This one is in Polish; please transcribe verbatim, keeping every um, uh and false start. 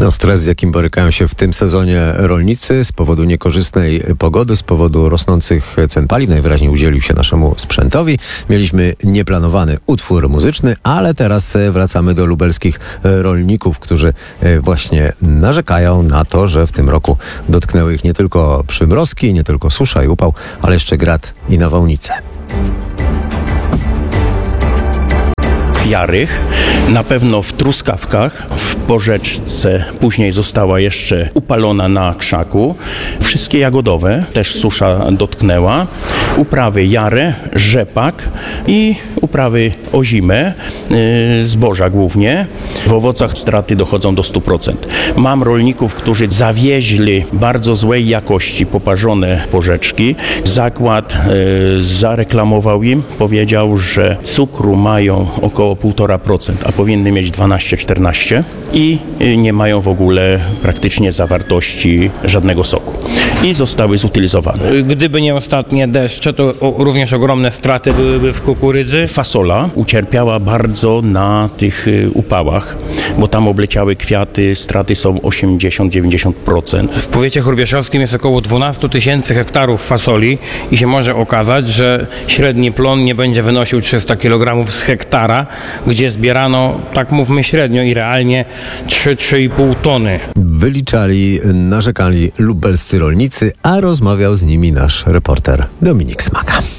No, stres, z jakim borykają się w tym sezonie rolnicy z powodu niekorzystnej pogody, z powodu rosnących cen paliw, najwyraźniej udzielił się naszemu sprzętowi. Mieliśmy nieplanowany utwór muzyczny, ale teraz wracamy do lubelskich rolników, którzy właśnie narzekają na to, że w tym roku dotknęły ich nie tylko przymrozki, nie tylko susza i upał, ale jeszcze grad i nawałnice. Jarych, na pewno w truskawkach, w porzeczce, później została jeszcze upalona na krzaku. Wszystkie jagodowe też susza dotknęła. Uprawy jare, rzepak i uprawy ozime, yy, zboża głównie. W owocach straty dochodzą do stu procent. Mam rolników, którzy zawieźli bardzo złej jakości poparzone porzeczki. Zakład yy, zareklamował im, powiedział, że cukru mają około półtora procent, a powinny mieć dwanaście czternaście i nie mają w ogóle praktycznie zawartości żadnego soku. I zostały zutylizowane. Gdyby nie ostatnie deszcze, to o, również ogromne straty byłyby w kukurydzy. Fasola ucierpiała bardzo na tych upałach, bo tam obleciały kwiaty, straty są osiemdziesiąt do dziewięćdziesięciu procent. W powiecie chorbieszowskim jest około dwanaście tysięcy hektarów fasoli i się może okazać, że średni plon nie będzie wynosił trzysta kilogramów z hektara, gdzie zbierano, tak mówmy średnio i realnie, trzy do trzech i pół tony. Wyliczali, narzekali lubelscy rolnicy, a rozmawiał z nimi nasz reporter Dominik Smaka.